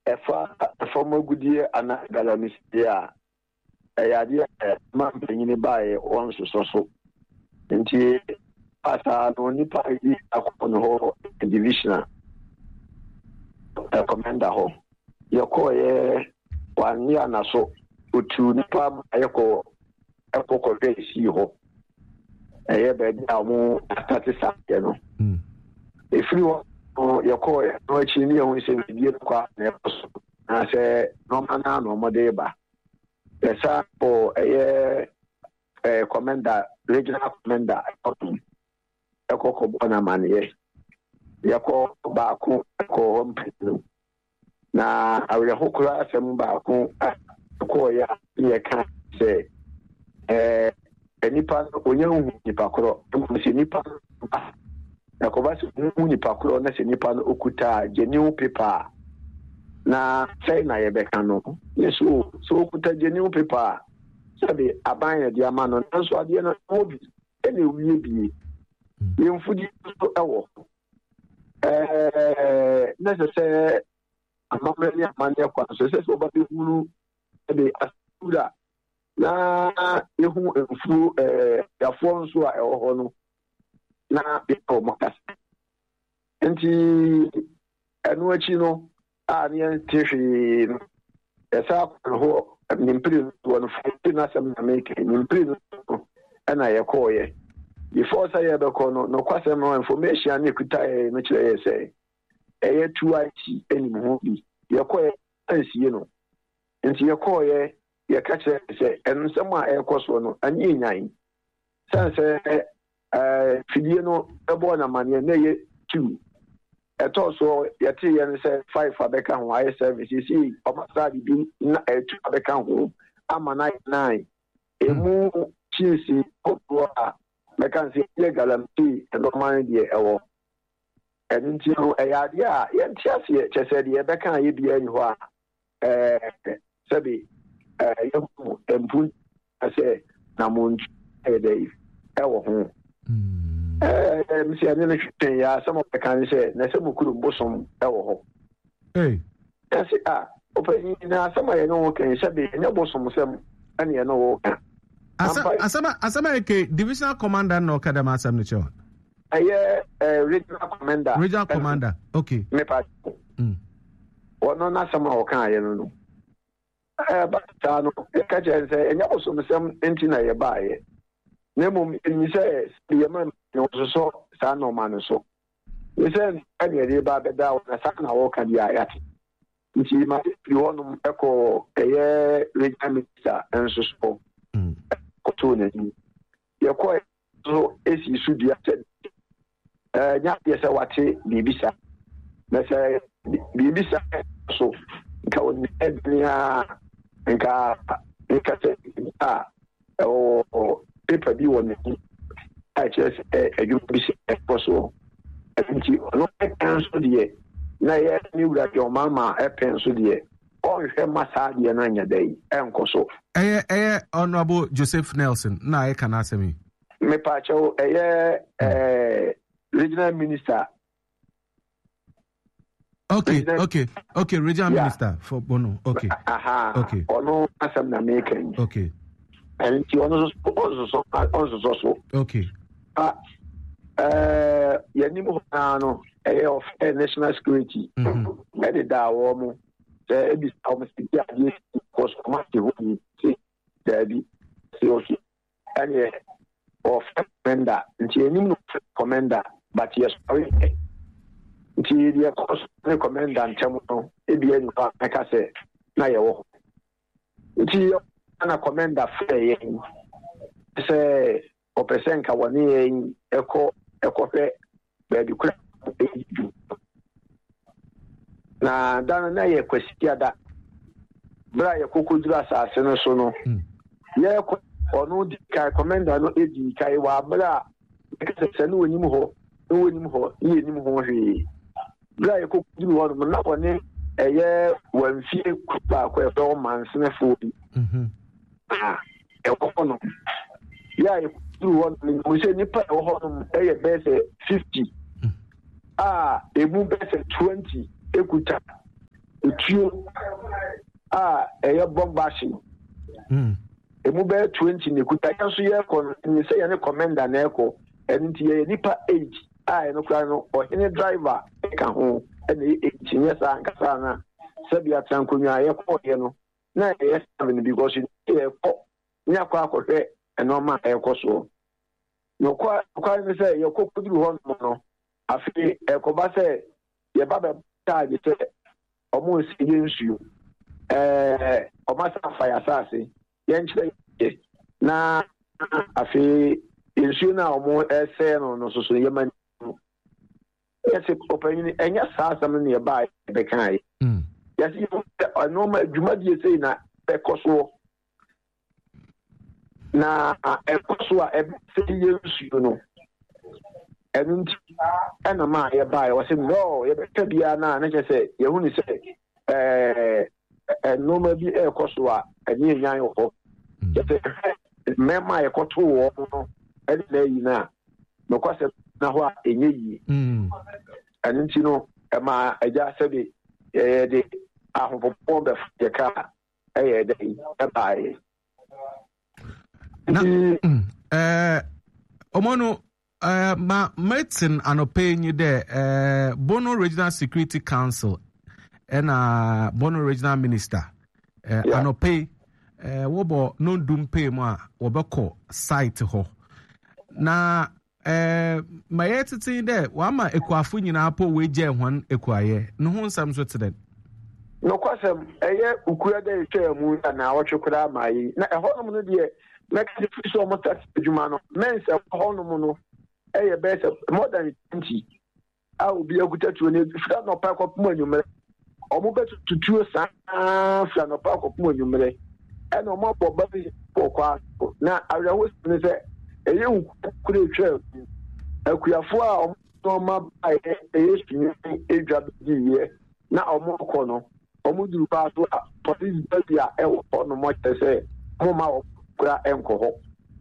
former good year and Galamis, yeah. A idea, man, bringing it by once or so. And she passed only party upon the whole division. A commander home. Your core 1 year and so to Nipa Echo Echo Race you. A year bed now 30 seconds. If you want your core, no chimney, we say, you quite I say, no man, no more deba. The son for a year commander, regional commander, Echo Bonaman, Yako Baku, Echo Home. Na awre hokura asem ba ko ya ye kan se enipa onye hu nipa koro se nipa na ko ba se hu nipa koro na se nipa no okuta genuine paper na say na ye be kan no yeso so okuta genuine paper sabe aban ya dia ma no nso ade na obi ene wiye bi yemfudi so ewo na se amameli amanya kwa so se oba be hunu de asura na ehu enfu yafo nso a ewo ho no na be o makas enti enu achi no a ne tifi esa ho nimpiri no fu na sem na make nimpiri no ana ye koye before say ye be ko no kwasem no information ne kuta no kire ye say eye tuachi enimu bi yekoye ansie no nti yekoye ye ka kire se ensem a ekoso no anye nyan sanse fidie no ebo na mane na ye 2 eto so yete ye ne se 5 abeka ho aye service si omasa bi na 2 abeka ho ama 9 emu chisi ko a mekansi ye galamti no man die ewo and you a idea, yes, said the Becca, you be any one. Sabi, and put, I say, Namun a day, our home. Some of the kind say, Nasamu could bosom our home. Hey, that's it. Open now, somebody know can say, no bosom, some, and you know. Asama divisional commander no Kadama Samnicho. Regional commander. Regional commander. Okay. Me pa. Ono na sama o kan ye no. But no e ka je say enya oso mesem enti na ye ba ye. Na mum ni say ye man no so sa no man so. We say any ye ba be da na sa na wo kan ya ya. Nti ma bi wonu eko eye regional minister enso so. Ko to ne ni. Ye ko so esi su dia nya yesa wate bibisa na say bibisa so ka woni ednia nka se o paper bi woni a chese edubisi so nti no penso die na ye ni wura jo mama penso die on hwe masa die na nya dai enkoso honorable Joseph Nelson na e kana asemi me pa cho regional minister. Okay, regional minister for Bono. Okay. Okay. Ono asam na making. Okay. And you also so. Okay. Yanimu no of national security. Edi da wo mu. Se ebi almost be against cost commander see Debbie. Okay. And of commander. Nti yanimu commander. But yes, the cost commandant Chamuno, ABN, like I say, Nayo. Ana commander Frey, say, Opesenka, 1 year in Echo, where you could now, Dana, a question that Brian Kukudra Sassono, yeah, or no, commander, no, Eddie Kaiwa, Bra, because it's a new anymore. No anymore, he Bra cook you want not one a year when fear cook back where 4 months and a 40. Yeah, you want we say Nipa or a best 50. A move best 20, Ekuta. tuo ɛyɛ bombashing emu bɛyɛ 20 ne kuta yɛn so yɛ kɔ ne sɛ yɛne commander na ɛkɔ ɛno nti yɛyɛ nipa 8 ɛno kora no ɔhene driver ka ho ɛna yɛ 8 nyɛ saa nkasa na sɛbi atrankonnwa a yɛkɔɔyɛ no na ɛyɛ 7 because yɛkɔ ne akɔ akɔhwɛ ɛnɔɔma a ɛkɔ soɔ nokwa ne sɛ yɛkɔ koduru hɔ no afei ɛkɔba sɛ yɛba bɛtaagye sɛ ɔmo nsi yɛ nsuo ɔma sa afa yɛ asase yɛnkyerɛ yɛ na afei nsuo no a ɔmo ɛsɛɛ no soso yɛma no yɛsɛ ɔpanyin ɛnyɛ saa asɛm no ne yɛbaa yɛbɛkaeɛ yɛsɛ ɔnɔɔma adwumadie sei na ɛkɔ soɔ na ɛkɔ so a ɛbɛsɛ yɛ nsuo no ɛno nti ɛna ma yɛbaeɛ wɔsɛ no yɛbɛka biara no a na kyerɛ sɛ yɛhu ne sɛ nneɛma bi ɛrekɔ so a ɛne ɛnyan wɔ hɔ kyerɛ sɛ mmarima a yɛkɔtoo wɔ no ɛne na ayi no a nokwasɛ na hɔ a ɛnyɛ yie ɛno nti no ɛma agya sɛde yɛde ahopɔpɔ bɛfa yɛka ɛyɛ dɛ ɛbaeɛ ɔmo no Martin Anopenyi de Bono Regional Security Council and Bono Regional Minister Anope wobo no dumpe mo a wobeko site ho na mayetete de wama ekuafo nyina po weje hwan ekuaye no ho nsam so teden no kwasem eye ukura de twa mu na wotwekura amayi na ehonom no de mekati fiso mo tax adwuma no mense ehonom no ɛyɛ bɛsɛ more than 20 a obi agutatuo ne fira no pa kɔpom anwumere ɔmo bɛtutuo saa fira no pa kɔpom anwumere ɛna ɔmo abɔ ba bi kɔkɔ na awerɛho ne sɛ ɛyɛ nkura etwa akuyafo a ɔmo ma ɛyɛ sunni edwa bi yie na ɔmo kɔ no ɔmo duru pa so a police baby a ɛwɔ hɔ no mo kyerɛ sɛ mo ma ɔkura ɛnkɔ hɔ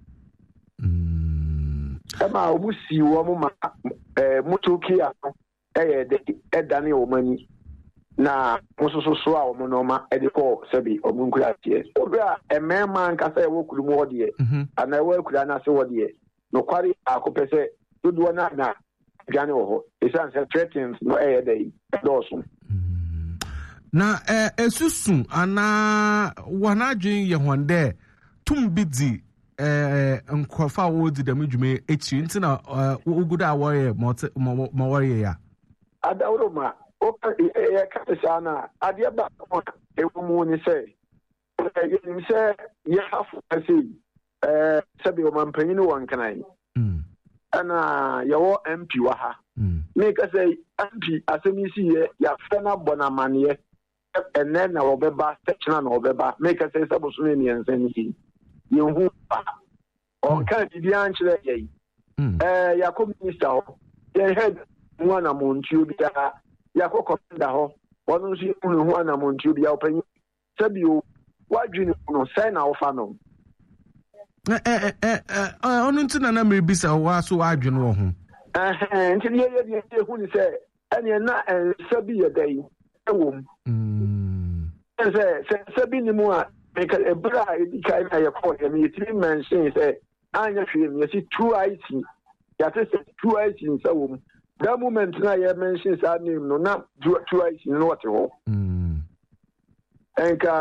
ɛma ɔmo si wɔn ma motokia no ɛyɛ de ɛdane wɔn ani na nsoso so a wɔn nɔɔma ɛde kɔ sɛbi ɔmo nkura ateɛ obi a mmarima nkasa ɛwɔ kurom hɔ deɛ ana ɛwɔ akura n'ase hɔ deɛ nokwari akɔpɛ sɛ dodoɔ na adwane wɔ hɔ esan sɛ threatens no ɛyɛ de dɔɔso. na esusu ana wɔn adwene yɛ hɔn dɛ tum bi di. Nkɔfa wo di dɛm dwuma ekyi nti na uguda awɔyɛ ma wɔyɛ ya adaworo ma yɛ ka saa na adeɛ ba ko ewu mu ni sɛ yɛnim sɛ yɛ hafo ase sɛbi ɔmampanyin wɔ nkanan ɛna yɛwɔ MP wɔ ha me ka sɛ MP asɛm yi si yɛ yɛafɛ no abɔ no amanneɛ ɛnɛ na wɔbɛba sɛkyena na wɔbɛba me ka sɛ sɛ bosome mmiɛnsa ni yɛhu ɔnka biribiara nkyerɛ yɛyi yɛakɔ minista hɔ yɛhɛ ho anamontuo biara yɛakɔ kɔmanda hɔ ɔno nso yɛhu ho anamontuo biara ɔpanyin sɛbio woadwene mu no sɛn na wofa no ɔno nti na na merebisa woa so woadwene wɔ ho nti ne yɛyɛ deɛ yɛhu ne sɛ ɛneɛ na ɛnsa bi yɛ da yi ɛwɔ mu sɛ bi ne mu a ebere a edi kan na yɛkɔ yɛ no yɛtiri mɛnhyɛn sɛ anyɛ hwee mu yɛsi 2IC yɛate sɛ 2IC nsa wɔ mu that moment na yɛmɛnhyɛn saa name no na 2IC no wɔte hɔ nka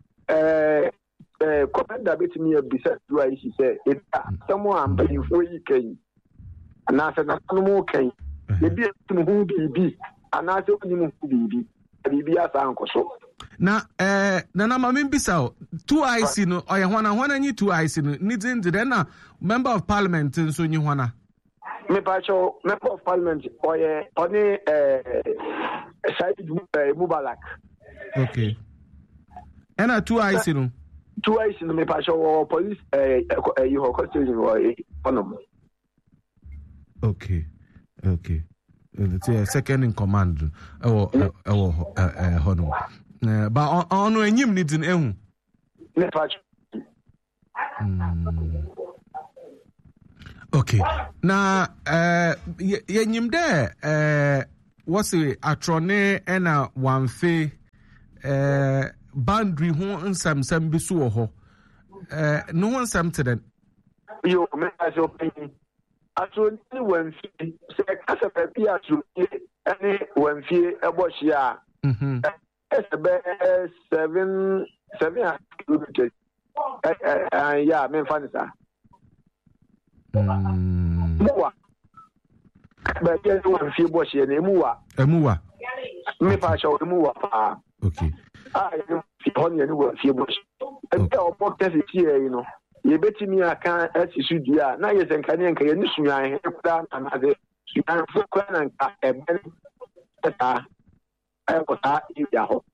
kɔmɛnda bɛtumi abisa 2IC sɛ ɛda asɛm a mpanyinfoɔ yi kan anaasɛ nasanom kan ebi etim ho biribi anaasɛ onim ho biribi asa nkɔ so. Na na mama mbisa o 2IC no oye hwana nyi 2IC no ni din de na member of parliament nso nyi hwana me pacho member of parliament oye oni Said Mubarak. Okay. And 2IC no 2IC no me pacho police you ho custody no Okay. The second in command hono. But on enyim needs in ehu. Okay. Now yenyim there what's it atrone and a one fee boundary ho nsam bi so ho no ho nsam teden yo me as opinion aso ni wanfie se kasa papi aso ani wanfie ebohia be 7 kilometers yeah me fanisa muwa ba je wanfie bohia na emuwa me pa sha emuwa pa okay on ye ni wanfie bohia e o podcast here no ye betimi aka asisudua na ye senkane nka ye ni suyan hekda na de suyan fukwa na nka eben ta ayota ya ho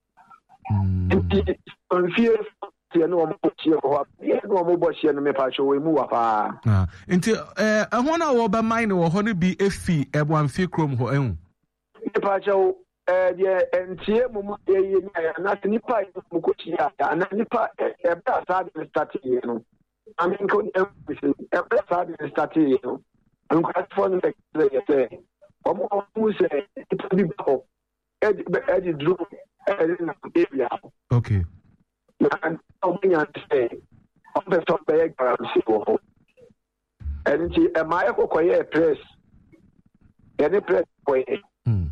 wanfie tie no mo tie ho ye no mo bohia no me pa sha we mu wa pa nti ehon na wo ba mine wo ho no bi efi wanfie krom ho ehun me pa sha de entie mu ye na nipa mu ko chia na nipa ebra sa de start ye no amin ko ebra sa de start ye no an ko for no ye say omo mu se nipa bi ko edi dru na area okay na omo ya say on the top be garancy ho enti e ma e kokoye press ye press ko ye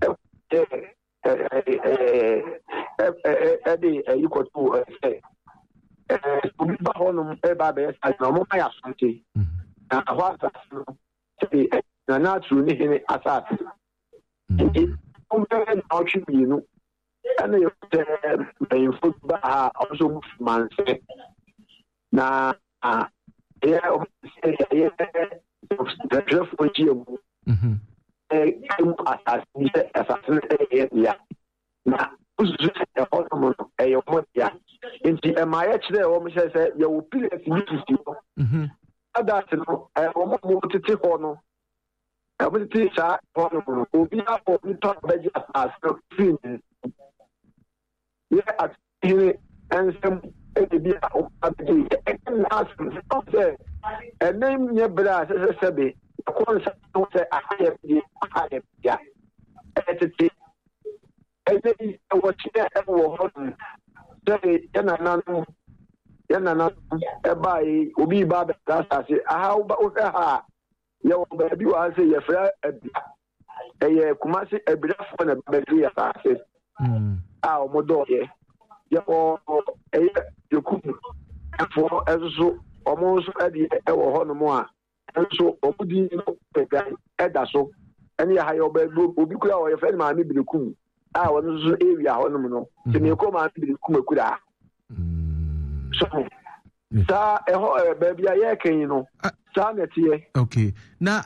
you could say, ba honum ba be as no mo ya sonti na wa sa na na tru ni hini asase o be na o chibi no ana yo be football ha also man say na yeah o say yeah the draft for GM asase ya na uzu e hono e yo mo ya nti e ma ya kire o mo se ya wo pillars ni tisi adat no e o mo titi hono e mo titi sa hono obi a obi to beji asase fin ya at here ensem e bi a o abdi e na asase e nem nye bra se be ko se aye ya etiti ebe watching ewo hono say yana na eba yi obi ba be asase aha ba o ha ya wo ba bi wa say ya fra ye kumasi ebirafo na be bi asase a o modo ye ya o yoku afo ezo o mo so edi ewo hono mo a enso obudi no eda so eni ya ha yo ba obi kura o ye fa ni ma mi birekum wonu so area honum no se me ko ma bi kumakura so sa ba bia ye kan no sa na tie okay na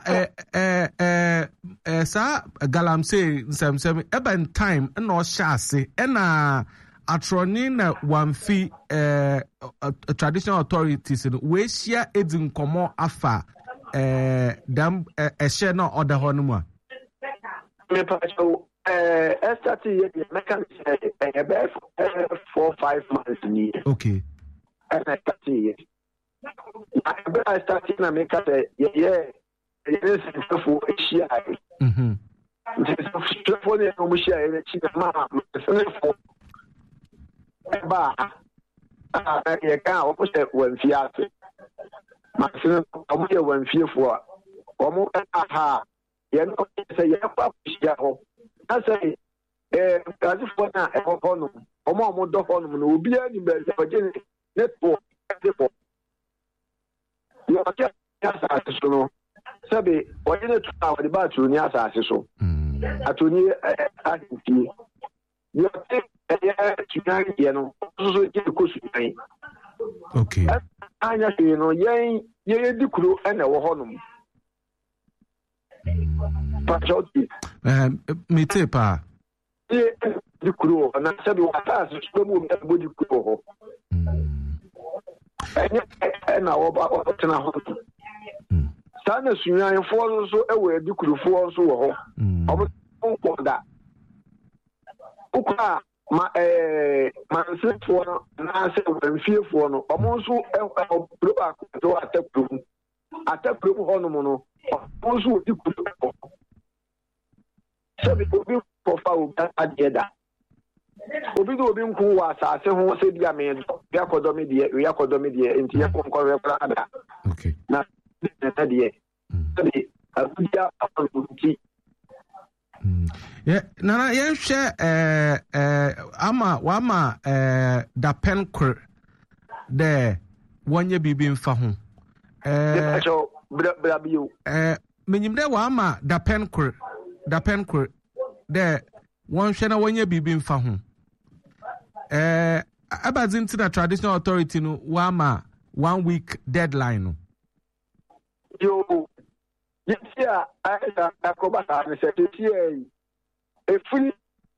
sa galamse nsem even time na o shase na atroni na wanfi traditional authorities no we share edin komo afa dam ehye na order honum a me pa so start here the mechanic about 4-5 months ni okay and I start here I started na make say yeah this is for Asia this for the Asia in China ma for ba ya ka o se wan fiase ma se o mo ye wan fiefo o mo aha ye no se ye pa Asia ho I say, as if one hono, or more dog on will be any better network. You are just as no. Sabi, what in it the battery near Sasso? At near Akinti. You take to Yano, so get a cushion. Okay. I know, yea, the crew and our honum. Me tepa the crew and I said what has body crew and now about Sana Sunya follows so away the crew for so that Uka my man for na say when fear for no almost blow back to attack proof hono also the crew so we could be for that together obi do obi nku wa asase ho se bia me bia kodomi de ya kodomi de enti ya konkore ada okay na de de abuja afanti nana yenhwe ama wama dapen kr de wonye bibi mfa ho bra bio menyim de wama dapen kr de wonhwe na wonye bibi mfa ho abazin na traditional authority no wama 1 week deadline no yo yeah I go back and say if we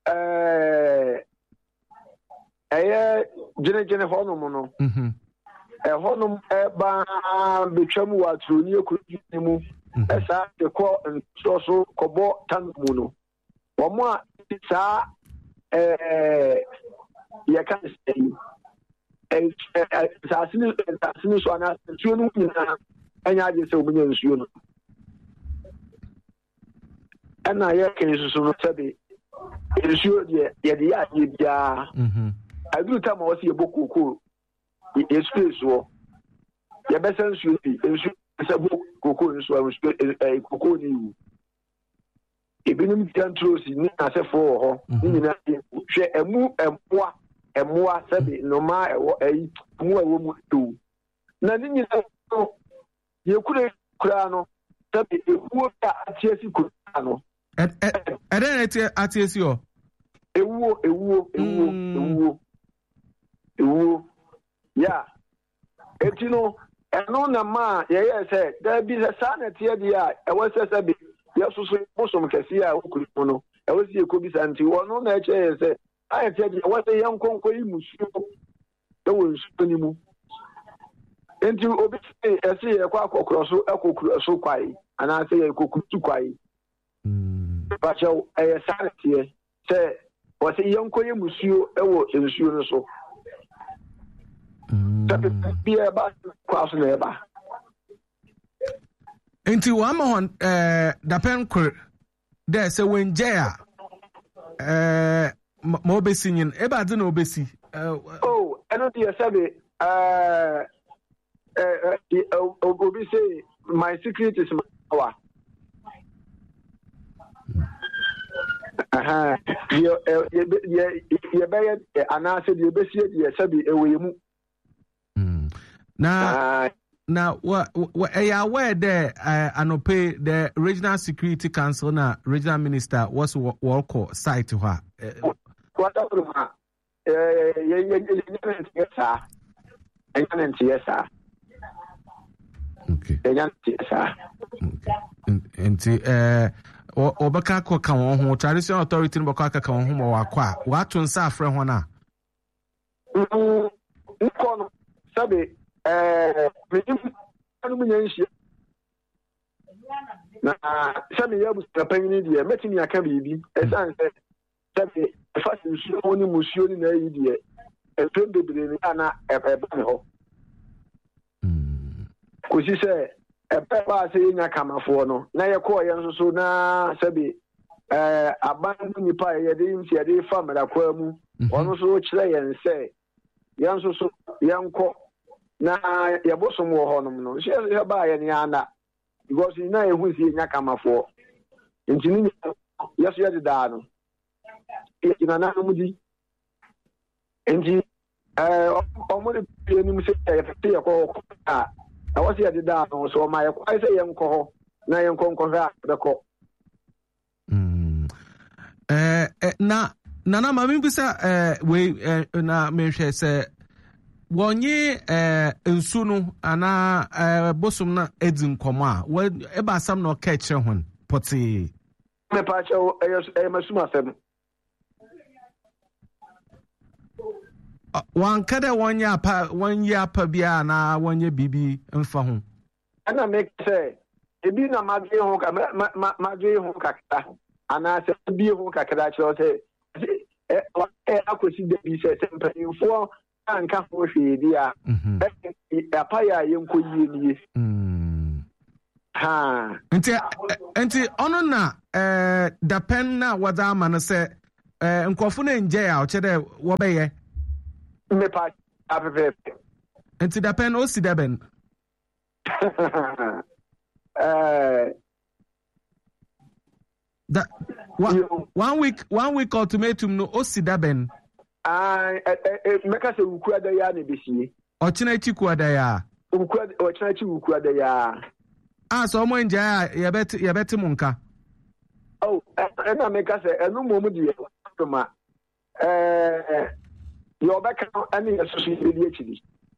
gene honum no honum ba betwam wa troni ekuru mu esa de ko so kobo tan mu no omo a sa ya kan say sa sinu so ana tuonu nyina anya je se omunye nsuo no ana ya kan susu no sabe nsuo de ya bia aduru ta ma wose yebokoko yesuo ya besa nsuo bi nsuo se bokoko nsuo koko ni wu ebinum tantrosi ni asefo ho ni nyina hwe emua sabe no ma mu ewo mu tu na ni nyina yekure kura no sabe ewo ta atiesi kura no atiesi o ewo ya etino eno na ma ye se da bi sa na tie dia e wose sabe yesusu bosom kesi a okuru no e wose ekobi santi wono na eche ye se a tie dia wose yankonko yi musu e wo nsu ni mu enti obi ese ye kwa akokoro so kwai ana se ye kokutu kwai bacho e santi se wose yanko yi musu e wo nsu no so bia ba kwa so na ba enti wama hon dapen kr de se wenje a mo besi nyin e ba de na obesi eno de sabe obi say my secret is my power ye be anase de obesi de sabe ewemu Now, what aware there, Anope, the Regional Security Council, na Regional Minister was walk side to her. What up, yes, sir. Okay. Obaka ko kan won ho traditional authority no baka kan won ho ma wakwa wato nsa afre ho na nko sabe me nyanhia na sabe ya busta panini die metimi aka bibi esan se sabe fasin su oni musio ni na yi die efem bebre ni ana eba ne ho kusi se ebe ba se nya kamafo no na ye ko ye nso na sabe aban nipa ye de imti ye de family kwa mu ono so kire ye nse ye nso so yanko na ye bosom wo honom no se ye ba ye ni ana because na ye hu si nya kamafo ntini yeso ye de da no ye na na mu di enti omo de ye ni mu se ye fete ye ko I was here the down, so my I say young co, na young conquer the co. Nana Mammy Bisa, we na Mesha say, 1 year in Sunu, and bosom na Edin Coma, well, about some no catch one, potty. My pacho, I must them. One kada 1 year per 1 year per bia na 1 year bibi mfa ho ana make say e bi na madwe ho ka madwe ho kakta ana se bi ho kakra chiro say akosi de bi se mpanyimfo anka ho hwe dia apaya yenko yie nie ha enti ono na dapen na wada ama no se nkɔfo no ngyɛ a ɔkyɛ dɛ wɔbɛyɛ mepa afɛfɛɛfɛ nti dapɛn no osi dɛbɛn that 1 week ultimatum no osi dɛbɛn mɛka sɛ wukura da yɛ a na ɛbɛsie ɔkyena akyi kua da yɛ a ɔkyena akyi wukura da yɛ a sɛ ɔmo ngyae a yɛbɛte mo nka ɛna meka sɛ ɛno mmom deɛ ma deɛ ɔbɛka no ɛne yɛsoso yɛdi akyiri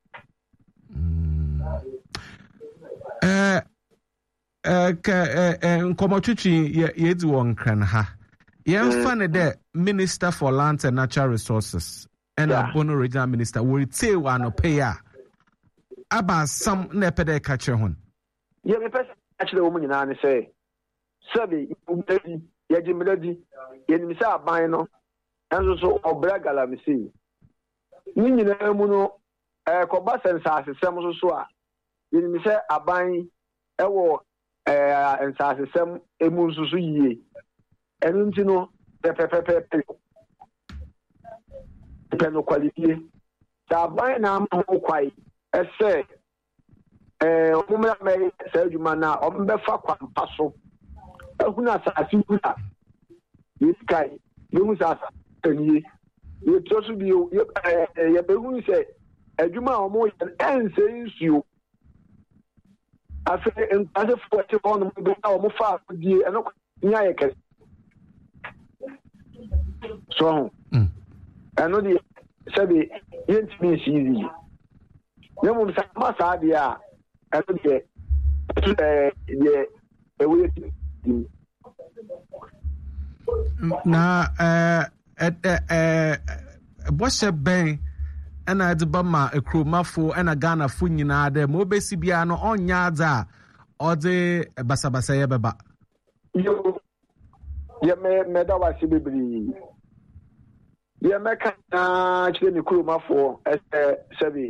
nkɔmmɔtwitwi yɛdi wɔ nkran ha yɛmfa ne dɛ Minister for Lands and Natural Resources ɛna Bono Regional Minister wɔretee wɔ anɔpɛ yi a aba asam na ɛpɛ dɛ ɛka kyerɛ ho yɛmepɛ sɛ akyerɛ wɔ mu nyinaa ne sɛ sɛbe yɛgye mmara di yɛnim sɛ aban no ɛnso so ɔbrɛ galamsey ne nyinaa mu no kɔba sɛ nsasesɛm so so a yɛnim sɛ aban ɛwɔ nsasesɛm emu nso so yie ɛno nti no pɛpɛpɛpɛ pɛ no kwalidie sɛ aban na ama ho kwae ɛsɛ ɔmomra mɛyɛ saa adwuma no a ɔmbɛfa kwampa so ahunu asase hu a yɛsikae yɛhu sɛ asase anie yɛtɔ so bio yɛbɛhunu sɛ adwuma a ɔmoyɛ no ɛnsɛ nsuo afei nkwasefoɔ te hɔ nom bɛ a ɔmo fa akodie ɛno nya yɛ kɛse so ho ɛno deɛ sɛbe yɛntumi nsi yi na mmom sɛ ma saa deɛ a ɛno deɛ ɛwɔ yɛ na bɔhyɛ bɛn ɛna ɛde ba ma ekuromafo ɛna Ghanafo nyinaa dɛ ma obesi bia no ɔnyɛ adze a ɔde basabasa yɛ bɛba yɛmɛda wase bebree yɛmɛka naa kyerɛ ne kuromafoɔ ɛsɛ sɛbe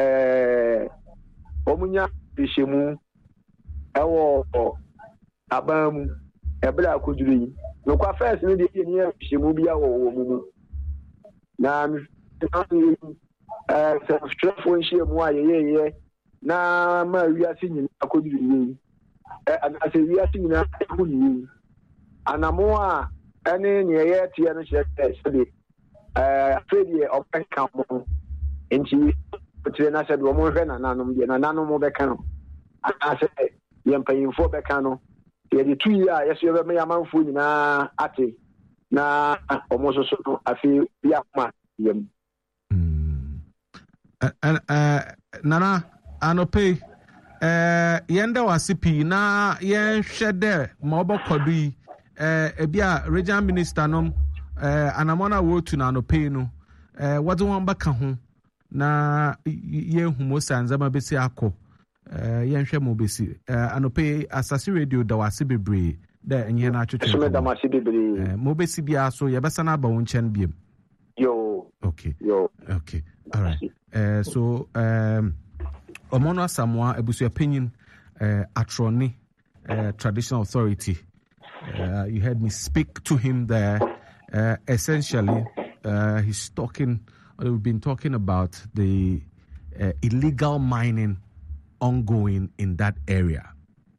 ɔmunya bihyɛmu ɛwɔ aban mu ɛberɛ akoduru yi nokwa fɛs no deɛ yɛni bihyɛmu bi awɔ wɔ mu mu na sɛfrɛfoɔ nhyiamu a yɛyɛyɛ na ma wiase nyinaa akoduru yi anasɛ wiase nyinaa ɛho ne yi anamo a ɛne neɛ yɛteɛ no kyerɛ sɛde afei deɛ ɔbɛka mo nti ɔkyerɛ na sɛde ɔmo hwɛ nananom deɛ nananom bɛka no anaasɛ yɛ mpanyimfoɔ bɛka no yɛde tu yi a yɛso yɛbɛma yɛ amanfoɔ nyinaa ate na ɔmo nso so no afei bi akoma yam nana anɔpɛ yɛnda wase pii na yɛnhwɛ dɛ ma ɔbɛkɔdo yi ebi a regional minister nom anamɔ no a wɔtu no anɔpɛ no wɔde wɔn bɛka ho na yɛnhu mo sa nzɛma bɛsi akɔ yɛnhwɛ mo bɛsi anɔpɛ asase radio da wase bebree dɛ ɛnyɛ no atwetwe mo bɛsi biara so yɛbɛsa no aba wo nkyɛn biam okay all right so Omono Asamoah Abusuapanyin Atroni Traditional Authority. You heard me speak to him there. Essentially, we've been talking about the illegal mining ongoing in that area.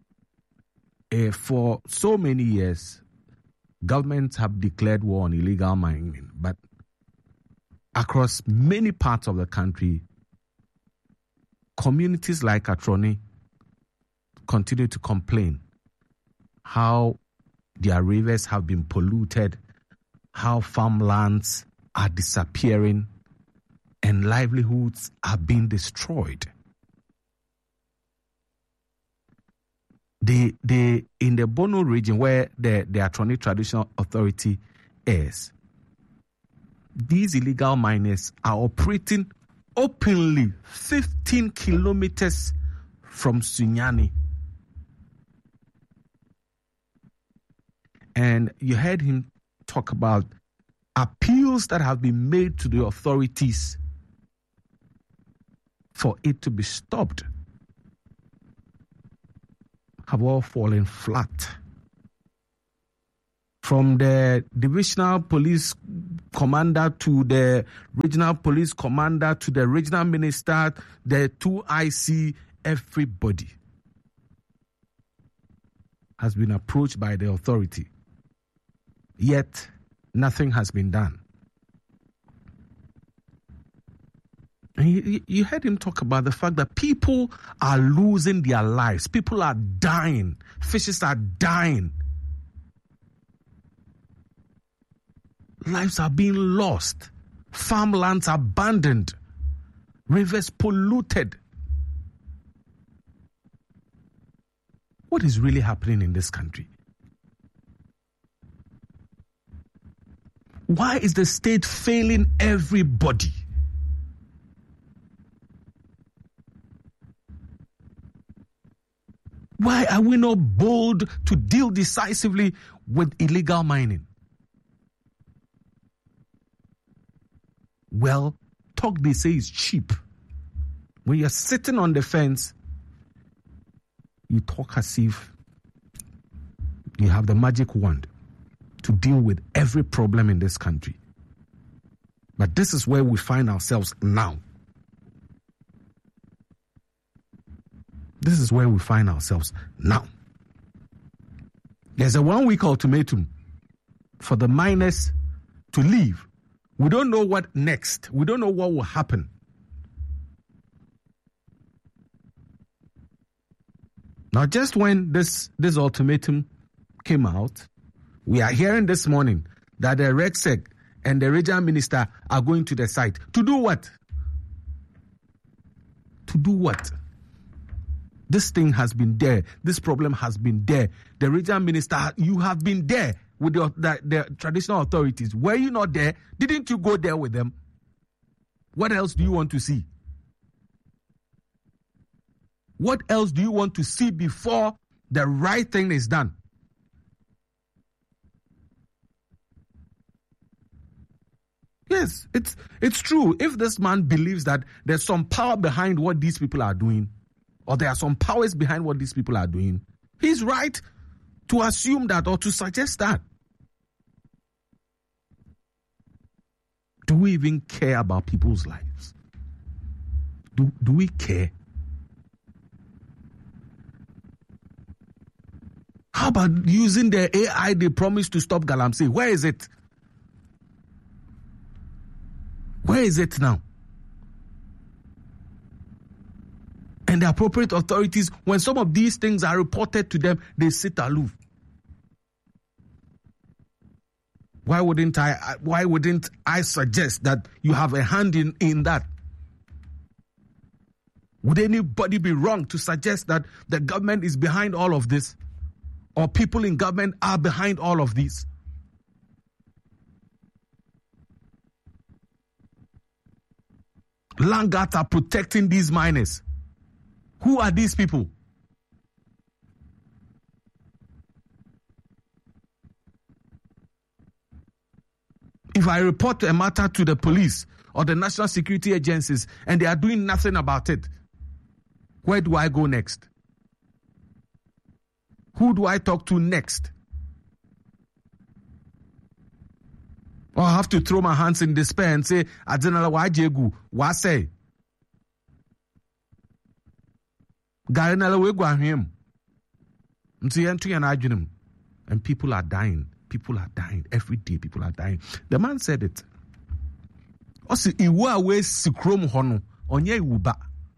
For so many years, governments have declared war on illegal mining, but across many parts of the country, communities like Atroni continue to complain how their rivers have been polluted, how farmlands are disappearing, and livelihoods are being destroyed. In the Bono region where the Atroni Traditional Authority is, these illegal miners are operating openly 15 kilometers from Sunyani. And you heard him talk about appeals that have been made to the authorities for it to be stopped have all fallen flat. from the divisional police commander to the regional police commander to the regional minister, the 2IC, everybody has been approached by the authority. Yet, nothing has been done. And you heard him talk about the fact that people are losing their lives. People are dying. Fishes are dying. Lives are being lost. Farmlands abandoned. Rivers polluted. What is really happening in this country? Why is the state failing everybody? Why are we not bold to deal decisively with illegal mining? Well, talk they say is cheap. When you're sitting on the fence, you talk as if you have the magic wand to deal with every problem in this country. But this is where we find ourselves now. This is where we find ourselves now. There's a 1-week ultimatum for the miners to leave. We don't know what next. We don't know what will happen. Now, just when this ultimatum came out, we are hearing this morning that the RegSec and the regional minister are going to the site. To do what? To do what? This thing has been there. This problem has been there. The regional minister, you have been there with the traditional authorities. Were you not there? Didn't you go there with them? What else do you want to see? What else do you want to see before the right thing is done? Yes, it's true. If this man believes that there's some power behind what these people are doing, or there are some powers behind what these people are doing, he's right to assume that or to suggest that. Do we even care about people's lives? Do we care? How about using the AI they promised to stop Galamsey? Where is it? Where is it now? And the appropriate authorities, when some of these things are reported to them, they sit aloof. Why wouldn't I suggest that you have a hand in that? Would anybody be wrong to suggest that the government is behind all of this? Or people in government are behind all of this? Land guards are protecting these miners. Who are these people? If I report a matter to the police or the national security agencies and they are doing nothing about it, where do I go next? Who do I talk to next? Or I have to throw my hands in despair and say, Adzenala wajegu, wase. Garenala we gwahim. And people are dying. People are dying. Every day people are dying. The man said it. Also, iwa we sikrom hono. Onye iwuba.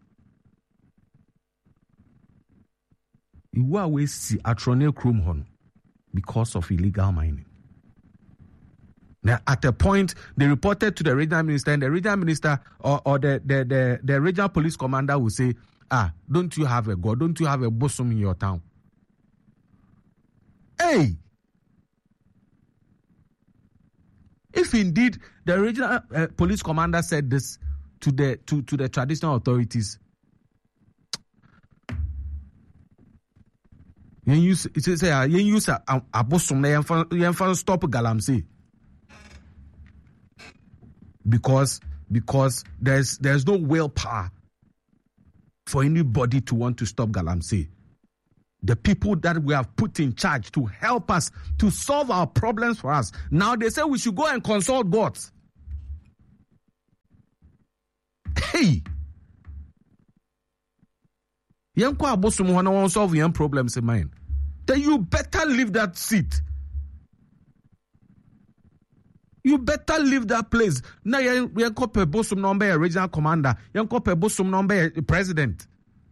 Iwa we si atrone krom hono. Because of illegal mining. Now, at a point, they reported to the regional minister, and the regional minister or the regional police commander will say, don't you have a god? Don't you have a bosom in your town? Hey! If indeed the regional police commander said this to the traditional authorities, you say a bosom na stop Galamsey. Because there's no willpower for anybody to want to stop Galamsey. the people that we have put in charge to help us to solve our problems for us. Now they say we should go and consult God. Hey! Yanko abosumu wana won't solve your problems in mine. Then you better leave that seat. You better leave that place. Now yanko pe bosum number a regional commander. Yanko pe bosum number a president.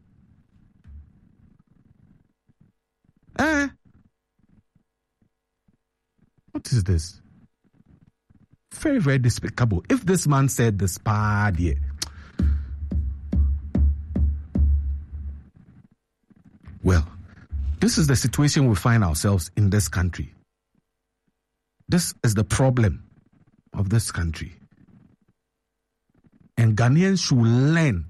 What is this? Very, very despicable. If this man said this bad, yeah. Well, this is the situation we find ourselves in this country. This is the problem of this country. And Ghanaians should learn.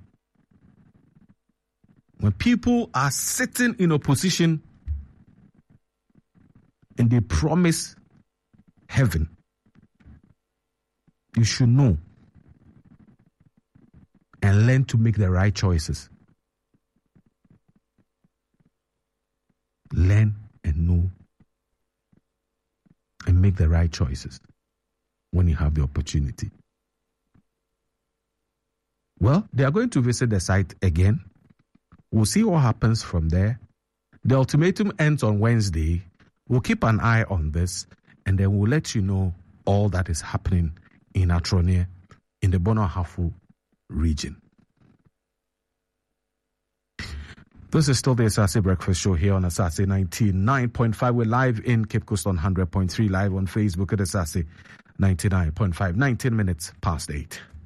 When people are sitting in opposition and they promise heaven, you should know and learn to make the right choices. Learn and know and make the right choices when you have the opportunity. Well, they are going to visit the site again. We'll see what happens from there. The ultimatum ends on Wednesday. We'll keep an eye on this, and then we'll let you know all that is happening in Atronia, in the Bono Ahafo region. This is still the Asase Breakfast Show here on Asase 99.5. We're live in Cape Coast on 100.3, live on Facebook at Asase 99.5, 19 minutes past 8.